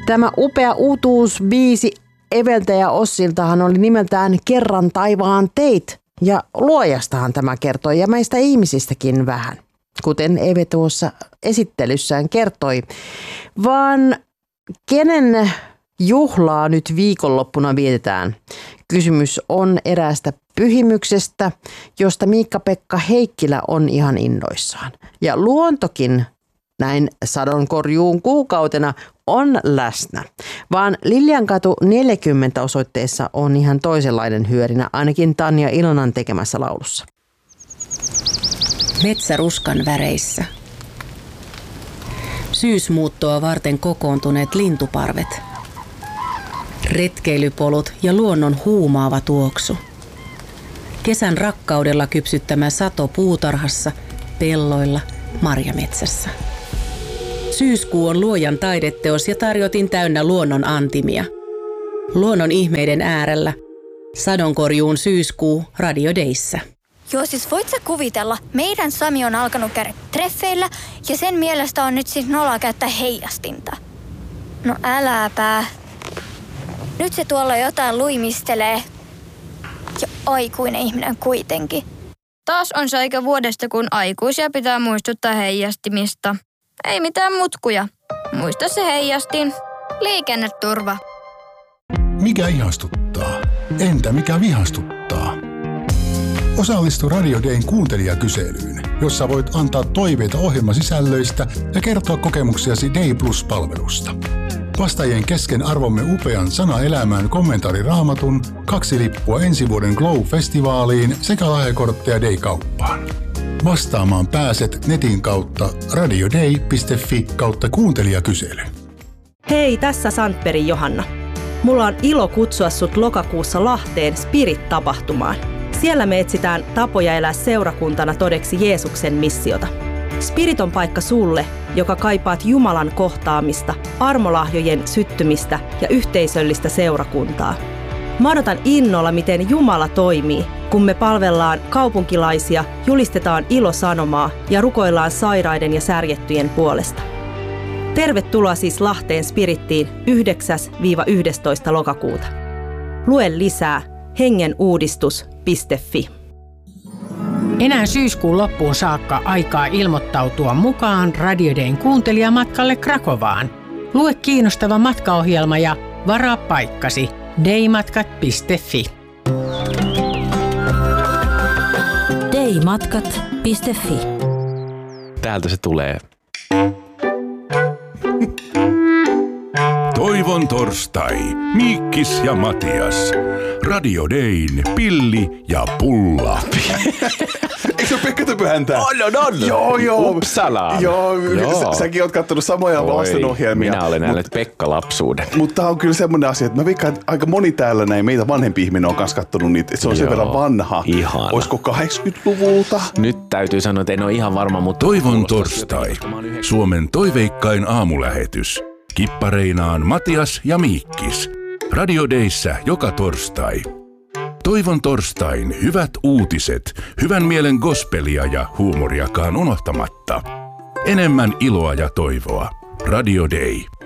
Tämä upea uutuusbiisi Eveltä ja Ossiltahan oli nimeltään Kerran taivaan teit. Ja luojastahan tämä kertoi ja meistä ihmisistäkin vähän, kuten Eve tuossa esittelyssään kertoi. Vaan kenen juhlaa nyt viikonloppuna vietetään? Kysymys on eräästä pyhimyksestä, josta Miikka-Pekka Heikkilä on ihan innoissaan. Ja luontokin näin sadonkorjuun kuukautena on läsnä, vaan Liljankatu 40 osoitteessa on ihan toisenlainen hyörinä, ainakin Tanja Ilonan tekemässä laulussa. Metsäruskan väreissä. Syysmuuttoa varten kokoontuneet lintuparvet. Retkeilypolut ja luonnon huumaava tuoksu. Kesän rakkaudella kypsyttämä sato puutarhassa, pelloilla, marjametsässä. Syyskuu on luojan taideteos ja tarjotin täynnä luonnon antimia. Luonnon ihmeiden äärellä. Sadonkorjuun syyskuu Radio Dayssä. Joo, siis voit sä kuvitella, meidän Sami on alkanut käydä treffeillä ja sen mielestä on nyt siis noloa käyttää heijastinta. No äläpä. Nyt se tuolla jotain luimistelee. Ja aikuinen ihminen kuitenkin. Taas on se aika vuodesta, kun aikuisia pitää muistuttaa heijastimista. Ei mitään mutkuja. Muista se heijastin. Liikenneturva. Mikä ihastuttaa? Entä mikä vihastuttaa? Osallistu Radio Dayn kuuntelijakyselyyn, jossa voit antaa toiveita ohjelmasisällöistä ja kertoa kokemuksiasi Day Plus-palvelusta. Vastaajien kesken arvomme upean Sana elämään kommentaariraamatun, 2 lippua ensi vuoden Glow-festivaaliin sekä lahjakortteja Day-kauppaan. Vastaamaan pääset netin kautta radioday.fi/kuuntelijakysely. Hei, tässä Sandbergin Johanna. Mulla on ilo kutsua sut lokakuussa Lahteen Spirit-tapahtumaan. Siellä me etsitään tapoja elää seurakuntana todeksi Jeesuksen missiota. Spirit on paikka sulle, joka kaipaat Jumalan kohtaamista, armolahjojen syttymistä ja yhteisöllistä seurakuntaa. Mä odotan innolla, miten Jumala toimii, kun me palvellaan kaupunkilaisia, julistetaan ilosanomaa ja rukoillaan sairaiden ja särjettyjen puolesta. Tervetuloa siis Lahteen Spirittiin 9-11. lokakuuta. Lue lisää hengenuudistus.fi. Enää syyskuun loppuun saakka aikaa ilmoittautua mukaan Radio Dayn kuuntelijamatkalle Krakovaan. Lue kiinnostava matkaohjelma ja varaa paikkasi daymatkat.fi. daymatkat.fi. Täältä se tulee. Toivon torstai. Miikkis ja Matias. Radio Dayn Pilli ja Pulla. Eikö se ole Pekka Töpöhäntä? On. Joo. Uppsala. Joo. Säkin oot kattonut samoja lastenohjelmia. Minä olen nähnyt Pekka-lapsuuden. Mutta tää on kyllä semmoinen asia, että mä veikkaan, että aika moni täällä näin meitä vanhempi ihminen on kanssa kattonut niitä. Että se on sen verran vanha. Ihana. Olisiko 80-luvulta? Nyt täytyy sanoa, että en ole ihan varma, mutta... Toivon torstai. Suomen toiveikkain aamulähetys. Kippareinaan Matias ja Miikkis. Radio Dayssä joka torstai. Toivon torstain hyvät uutiset, hyvän mielen gospelia ja huumoriakaan unohtamatta. Enemmän iloa ja toivoa. Radio Day.